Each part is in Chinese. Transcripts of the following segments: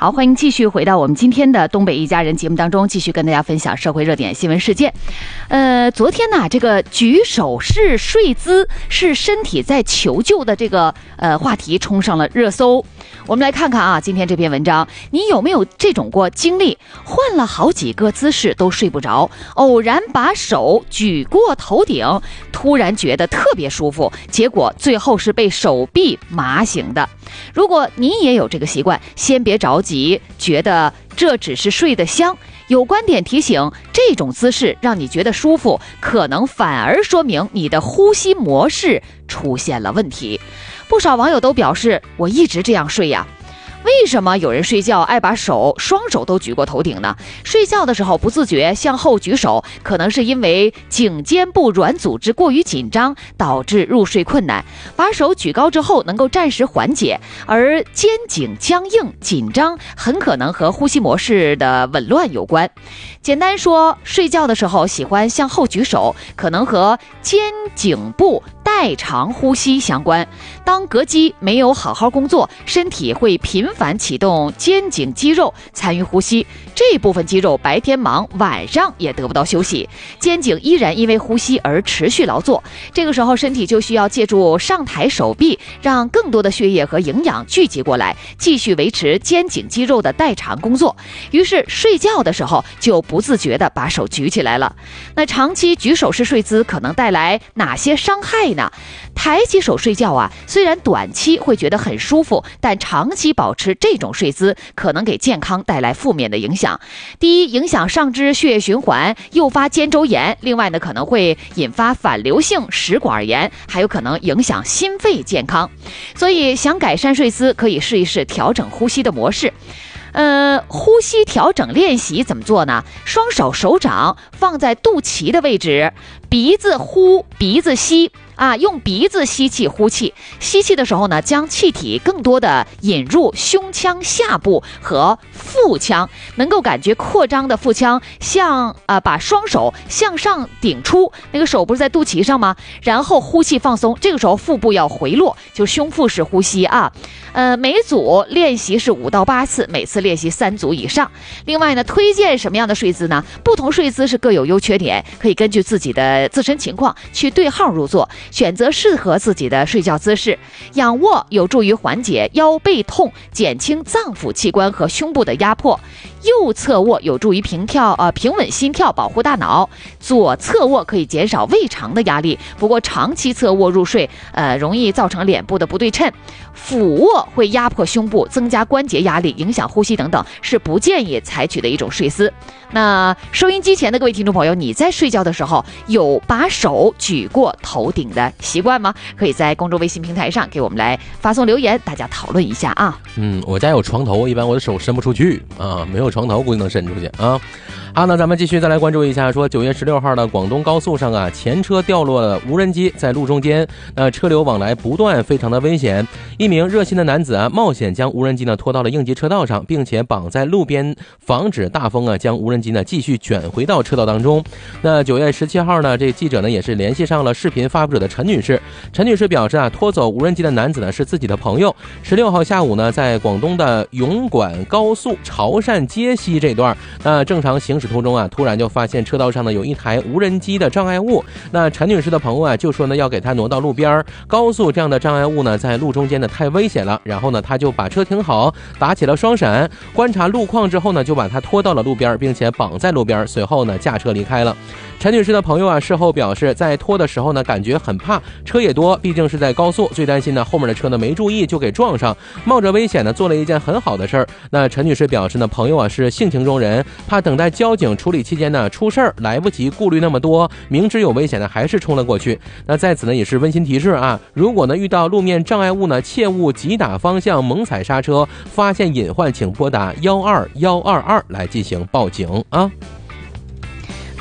好，欢迎继续回到我们今天的东北一家人节目当中，继续跟大家分享社会热点新闻事件。昨天呢，这个举手式睡姿是身体在求救的这个话题冲上了热搜。我们来看看啊，今天这篇文章，你有没有这种过经历？换了好几个姿势都睡不着，偶然把手举过头顶，突然觉得特别舒服，结果最后是被手臂麻醒的。如果你也有这个习惯，先别着急，觉得这只是睡得香。有观点提醒，这种姿势让你觉得舒服，可能反而说明你的呼吸模式出现了问题。不少网友都表示，我一直这样睡呀。为什么有人睡觉爱把双手都举过头顶呢？睡觉的时候不自觉向后举手，可能是因为颈肩部软组织过于紧张，导致入睡困难。把手举高之后能够暂时缓解，而肩颈僵硬紧张很可能和呼吸模式的紊乱有关。简单说，睡觉的时候喜欢向后举手，可能和肩颈部代偿呼吸相关。当膈肌没有好好工作，身体会频繁启动肩颈肌肉参与呼吸，这部分肌肉白天忙，晚上也得不到休息，肩颈依然因为呼吸而持续劳作。这个时候身体就需要借助上抬手臂，让更多的血液和营养聚集过来，继续维持肩颈肌肉的代偿工作。于是睡觉的时候就不自觉地把手举起来了。那长期举手式睡姿可能带来哪些伤害呢？抬起手睡觉啊，虽然短期会觉得很舒服，但长期保持这种睡姿可能给健康带来负面的影响。第一，影响上肢血液循环，诱发肩周炎；另外呢，可能会引发反流性食管炎，还有可能影响心肺健康。所以想改善睡姿，可以试一试调整呼吸的模式。呼吸调整练习怎么做呢？双手掌放在肚脐的位置，鼻子呼，鼻子吸啊，用鼻子吸气呼气。吸气的时候呢，将气体更多的引入胸腔下部和腹腔，能够感觉扩张的腹腔把双手向上顶出，那个手不是在肚脐上吗？然后呼气放松，这个时候腹部要回落，就胸腹式呼吸啊。每组练习是5到8次，每次练习3组以上。另外呢，推荐什么样的睡姿呢？不同睡姿是各有优缺点，可以根据自己的自身情况去对号入座，选择适合自己的睡觉姿势。仰卧有助于缓解腰背痛，减轻脏腑器官和胸部的压迫。右侧卧有助于平稳心跳，保护大脑。左侧卧可以减少胃肠的压力，不过长期侧卧入睡，容易造成脸部的不对称。俯卧会压迫胸部，增加关节压力，影响呼吸等等，是不建议采取的一种睡姿。那收音机前的各位听众朋友，你在睡觉的时候有把手举过头顶的习惯吗？可以在公众微信平台上给我们来发送留言，大家讨论一下啊。 我家有床头，一般我的手伸不出去啊，没有床头估计能伸出去啊。好，那咱们继续再来关注一下，说9月16号的广东高速上啊，前车掉落了无人机在路中间，车流往来不断，非常的危险。一名热心的男子啊，冒险将无人机呢拖到了应急车道上，并且绑在路边，防止大风啊将无人机呢继续卷回到车道当中。那9月17号呢，这记者呢也是联系上了视频发布者的陈女士。陈女士表示啊，拖走无人机的男子呢是自己的朋友。16号下午呢，在广东的勇管高速潮汕街西这段，正常行驶途中啊，突然就发现车道上呢有一台无人机的障碍物。那陈女士的朋友啊就说呢要给她挪到路边，高速这样的障碍物呢在路中间呢太危险了。然后呢，她就把车停好，打起了双闪，观察路况之后呢，就把她拖到了路边，并且绑在路边，随后呢驾车离开了。陈女士的朋友啊事后表示，在拖的时候呢感觉很怕，车也多，毕竟是在高速，最担心呢后面的车呢没注意就给撞上，冒着危险呢做了一件很好的事儿。那陈女士表示呢，朋友啊是性情中人，怕等待交警处理期间呢出事儿，来不及顾虑那么多，明知有危险呢还是冲了过去。那在此呢也是温馨提示啊，如果呢遇到路面障碍物呢，切勿急打方向猛踩刹车，发现隐患请拨打12122来进行报警啊。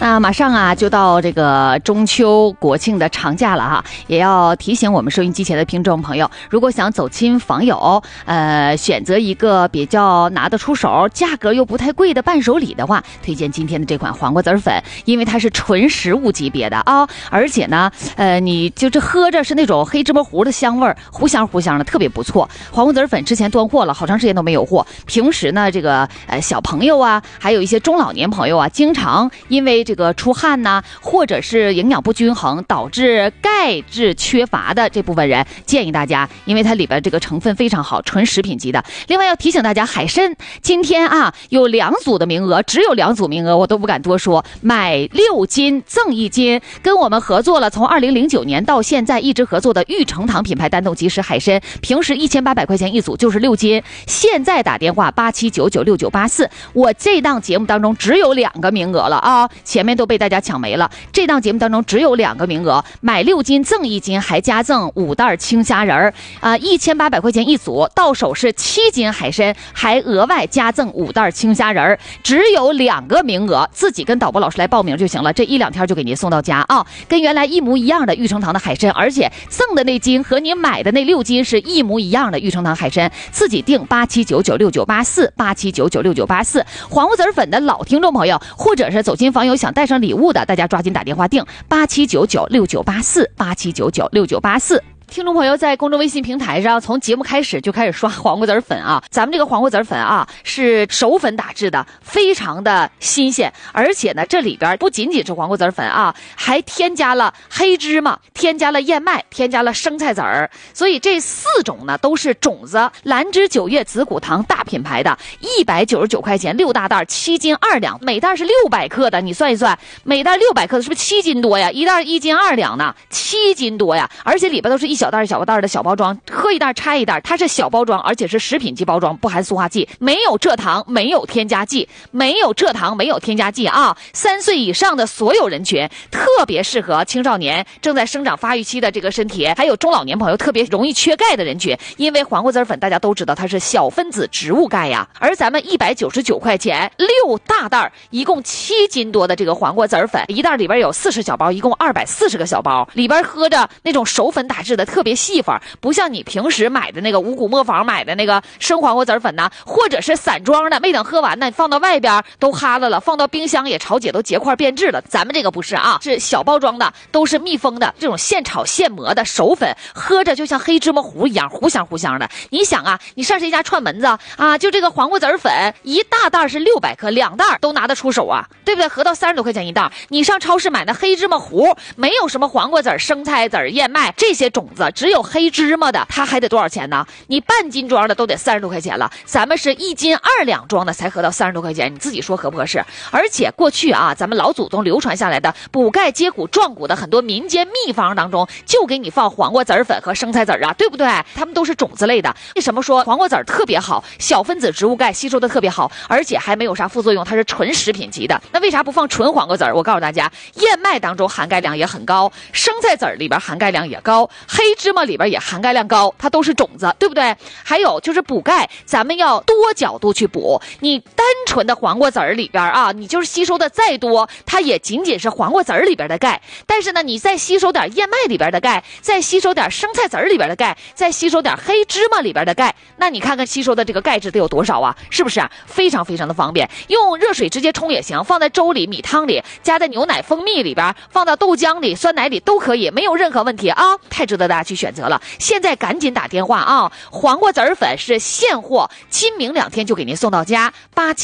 那马上啊就到这个中秋国庆的长假了哈，也要提醒我们收音机前的听众朋友，如果想走亲访友，选择一个比较拿得出手、价格又不太贵的伴手礼的话，推荐今天的这款黄瓜籽粉，因为它是纯食物级别的啊，而且呢，你就这喝着是那种黑芝麻糊的香味儿，糊香糊香的，特别不错。黄瓜籽粉之前断货了，好长时间都没有货。平时呢，这个小朋友啊，还有一些中老年朋友啊，经常因为这个出汗呐，或者是营养不均衡导致钙质缺乏的这部分人，建议大家，因为它里边这个成分非常好，纯食品级的。另外要提醒大家，海参今天啊有2组的名额，只有2组名额，我都不敢多说，买6斤赠1斤。跟我们合作了，从2009年到现在一直合作的玉成堂品牌单冻即食海参，平时1800块钱一组，就是6斤。现在打电话87996984，我这档节目当中只有2个名额了啊，前面都被大家抢没了。这档节目当中只有2个名额，买6斤赠1斤，还加赠5袋青虾仁儿，1800块钱一组，到手是7斤海参，还额外加赠5袋青虾仁儿，只有2个名额，自己跟导播老师来报名就行了，这1-2天就给您送到家啊，跟原来一模一样的玉成堂的海参，而且赠的那斤和你买的那6斤是一模一样的玉成堂海参，自己订87996984，87996984。黄瓜籽粉的老听众朋友，或者是走亲访友想带上礼物的，大家抓紧打电话订87996984，87996984。听众朋友在公众微信平台上从节目开始就开始刷黄瓜籽粉啊，咱们这个黄瓜籽粉啊是熟粉打制的，非常的新鲜，而且呢这里边不仅仅是黄瓜籽粉啊，还添加了黑芝麻，添加了燕麦，添加了生菜籽儿，所以这4种呢都是种子。兰芝9月紫骨堂大品牌的，199块钱6大袋，7斤2两，每袋是600克的，你算一算，每袋600克的是不是7斤多呀？一袋1斤2两呢，7斤多呀，而且里边都是一小袋小袋的小包装，喝一袋拆一袋，它是小包装，而且是食品级包装，不含塑化剂，没有蔗糖，没有添加剂，没有蔗糖，没有添加剂啊！3岁以上的所有人群，特别适合青少年正在生长发育期的这个身体，还有中老年朋友特别容易缺钙的人群，因为黄瓜籽粉大家都知道它是小分子植物钙呀，而咱们199块钱6大袋，一共7斤多的这个黄瓜籽粉，一袋里边有40小包，一共240个小包，里边喝着那种熟粉打制的特别细粉，不像你平时买的那个五谷磨坊买的那个生黄瓜籽粉呢，或者是散装的，没等喝完呢，放到外边都哈了，放到冰箱也炒解都结块变质了。咱们这个不是啊，是小包装的，都是密封的，这种现炒现磨的熟粉，喝着就像黑芝麻糊一样，糊香糊香的。你想啊，你上谁家串门子啊，就这个黄瓜籽粉一大袋是600克，2袋都拿得出手啊，对不对？合到30多块钱一袋。你上超市买的黑芝麻糊，没有什么黄瓜籽、生菜籽、燕麦这些种子，只有黑芝麻的，它还得多少钱呢？你半斤装的都得30多块钱了，咱们是1斤2两装的才合到30多块钱，你自己说合不合适？而且过去啊，咱们老祖宗流传下来的补钙接骨壮骨的很多民间秘方当中，就给你放黄瓜籽粉和生菜籽啊，对不对？它们都是种子类的。为什么说黄瓜籽特别好？小分子植物钙吸收的特别好，而且还没有啥副作用，它是纯食品级的。那为啥不放纯黄瓜籽？我告诉大家，燕麦当中含钙量也很高，生菜籽里边含钙量也高，黑芝麻里边也含钙量高，它都是种子，对不对？还有就是补钙，咱们要多角度去补。你单纯的黄瓜籽里边啊，你就是吸收的再多，它也仅仅是黄瓜籽里边的钙。但是呢，你再吸收点燕麦里边的钙，再吸收点生菜籽里边的钙，再吸收点黑芝麻里边的钙，那你看看吸收的这个钙质得有多少啊？是不是啊？非常非常的方便，用热水直接冲也行，放在粥里、米汤里，加在牛奶、蜂蜜里边，放到豆浆里、酸奶里都可以，没有任何问题啊！太值得大家去选择了。现在赶紧打电话啊！黄瓜籽粉是现货，今明2天就给您送到家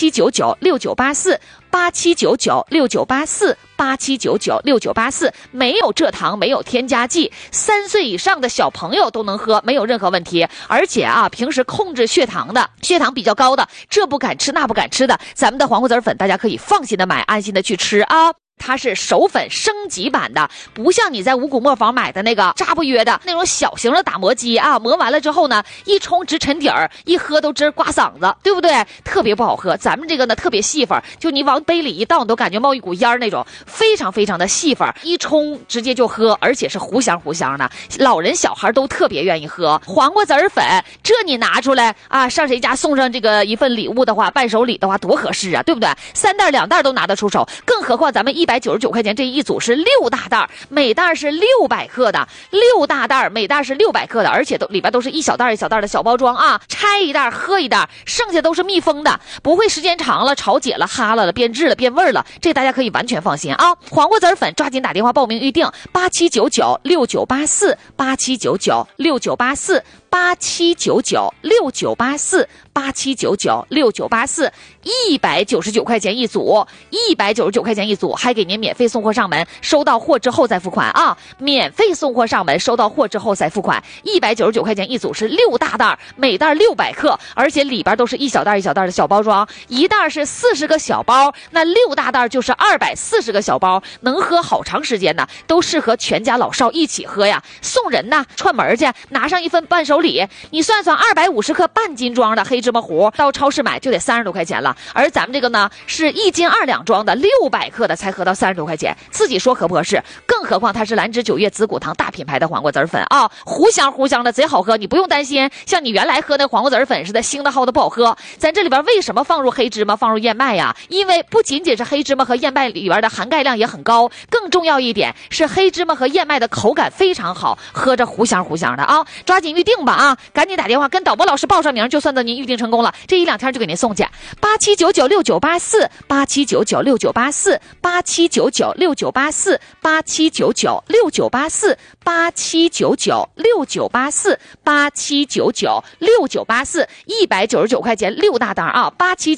，87996984。87996984，87996984，没有蔗糖，没有添加剂，3岁以上的小朋友都能喝，没有任何问题。而且啊，平时控制血糖的，血糖比较高的，这不敢吃那不敢吃的，咱们的黄瓜籽粉大家可以放心的买，安心的去吃啊。它是熟粉升级版的，不像你在五谷磨坊买的那个扎不约的那种小型的打磨机啊，磨完了之后呢，一冲直沉底儿，一喝都直刮嗓子，对不对？特别不好喝。咱们这个呢特别细粉，就你往杯里一倒，你都感觉冒一股烟那种，非常非常的细粉，一冲直接就喝，而且是糊香糊香的，老人小孩都特别愿意喝。黄瓜籽粉，这你拿出来啊，上谁家送上这个一份礼物的话，伴手礼的话多合适啊，对不对？3袋2袋都拿得出手，更何况咱们 199块钱，这一组是6大袋，每袋是600克的，6大袋，每袋是600克的，而且里边都是一小袋一小袋的小包装啊，拆一袋喝一袋，剩下都是密封的，不会时间长了潮解了哈了变质了变味了，这大家可以完全放心啊。黄瓜籽粉抓紧打电话报名预定8799698487996984 87996984，199块钱一组，199块钱一组，还给您免费送货上门，收到货之后再付款啊！免费送货上门，收到货之后再付款。199块钱一组是6大袋，每袋600克，而且里边都是一小袋一小袋的小包装，一袋是40个小包，那6大袋就是240个小包，能喝好长时间呢，都适合全家老少一起喝呀。送人呐，串门去，拿上一份伴手礼，你算算250克半斤装的黑芝麻糊，到超市买就得30多块钱了，而咱们这个呢是1斤2两装的600克的，才合到30多块钱，自己说合不合适？更何况它是兰芝9月紫骨堂大品牌的黄瓜籽粉啊，糊香糊香的，贼好喝，你不用担心像你原来喝那黄瓜籽粉似的腥的好的不好喝。咱这里边为什么放入黑芝麻放入燕麦呀？因为不仅仅是黑芝麻和燕麦里边的含钙量也很高，更重要一点是黑芝麻和燕麦的口感非常好，喝着糊香糊香的啊！抓紧预定吧啊，赶紧打电话跟导播老师报上名，就算到您预定成功了，这1-2天就给您送去。87996984，87996984，87996984，87996984，199块钱6大袋啊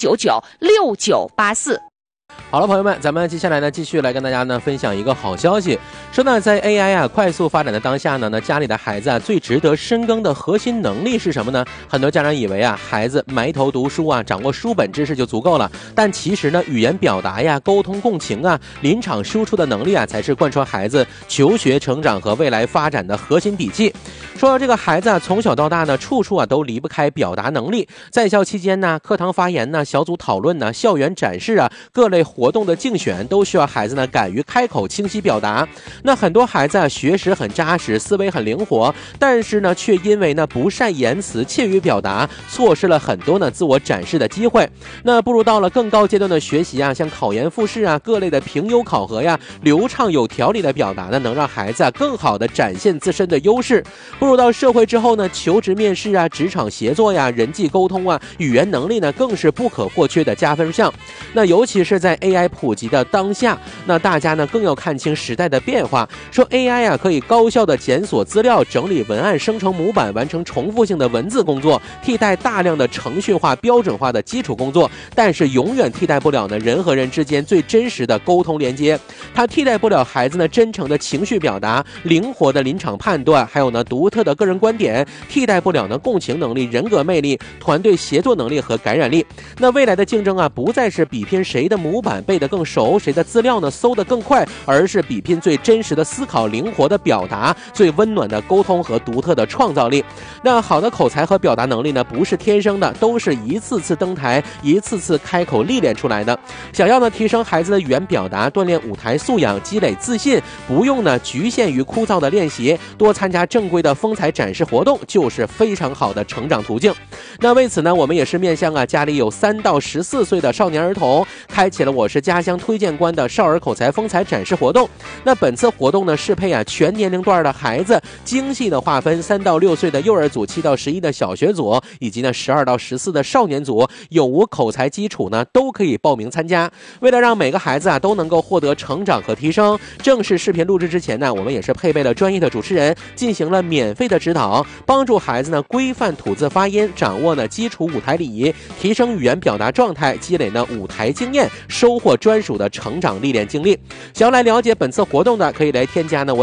，87996984。 好了，朋友们，咱们接下来呢，继续来跟大家呢分享一个好消息。说呢，在 AI 快速发展的当下呢，家里的孩子最值得深耕的核心能力是什么呢？很多家长以为孩子埋头读书掌握书本知识就足够了，但其实呢，语言表达沟通共情临场输出的能力才是贯穿孩子求学成长和未来发展的核心底气。说这个孩子从小到大呢，处处都离不开表达能力。在校期间呢，课堂发言呢，小组讨论呢，校园展示各类活动的竞选都需要孩子呢敢于开口清晰表达。那很多孩子学识很扎实，思维很灵活，但是呢却因为呢不善言辞，怯于表达，错失了很多呢自我展示的机会。那步入到了更高阶段的学习像考研复试各类的评优考核流畅有条理的表达呢，能让孩子更好的展现自身的优势。步入到社会之后呢，求职面试职场协作人际沟通语言能力呢更是不可或缺的加分项。那尤其是在 AI 普及的当下，那大家呢更要看清时代的变化。说 AI 可以高效的检索资料，整理文案，生成模板，完成重复性的文字工作，替代大量的程序化标准化的基础工作，但是永远替代不了呢人和人之间最真实的沟通连接。它替代不了孩子呢真诚的情绪表达，灵活的临场判断，还有呢独特的个人观点，替代不了呢共情能力、人格魅力、团队协作能力和感染力。那未来的竞争不再是比拼谁的模板背得更熟，谁的资料呢搜得更快，而是比拼最真实的思考、灵活的表达、最温暖的沟通和独特的创造力。那好的口才和表达能力呢不是天生的，都是一次次登台，一次次开口历练出来的。想要呢提升孩子的语言表达，锻炼舞台素养，积累自信，不用呢局限于枯燥的练习，多参加正规的风采展示活动就是非常好的成长途径。那为此呢，我们也是面向家里有3到14岁的少年儿童，开启了我是家乡推荐官的少儿口才风采展示活动。那本次活动呢适配全年龄段的孩子，精细的划分3到6岁的幼儿组、7到11的小学组，以及呢12到14的少年组，有无口才基础呢都可以报名参加。为了让每个孩子都能够获得成长和提升，正式视频录制之前呢，我们也是配备了专业的主持人，进行了免费的指导，帮助孩子呢规范吐字发音，掌握呢基础舞台礼仪，提升语言表达状态，积累呢舞台经验，收获专属的成长历练经历。想要来了解本次活动的，可以来添加呢我